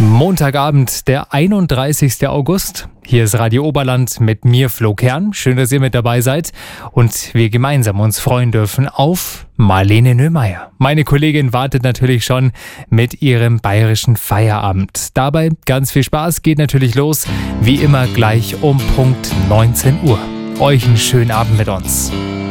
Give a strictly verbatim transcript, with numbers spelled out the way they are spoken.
Montagabend, der einunddreißigster August. Hier ist Radio Oberland mit mir, Flo Kern. Schön, dass ihr mit dabei seid und wir gemeinsam uns freuen dürfen auf Marlene Nöhmeier. Meine Kollegin wartet natürlich schon mit ihrem bayerischen Feierabend. Dabei ganz viel Spaß, geht natürlich los, wie immer gleich um Punkt neunzehn Uhr. Euch einen schönen Abend mit uns.